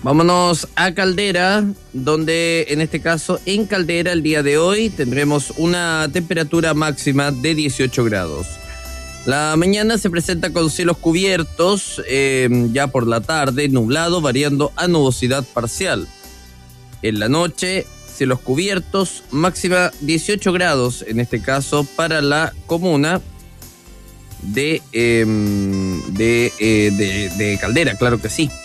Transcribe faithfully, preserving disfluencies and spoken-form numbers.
Vámonos a Caldera, donde en este caso, en Caldera, el día de hoy tendremos una temperatura máxima de dieciocho grados. La mañana se presenta con cielos cubiertos, eh, ya por la tarde, nublado, variando a nubosidad parcial. En la noche, cielos cubiertos, máxima dieciocho grados, en este caso para la comuna de, eh, de, eh, de, de Caldera, claro que sí.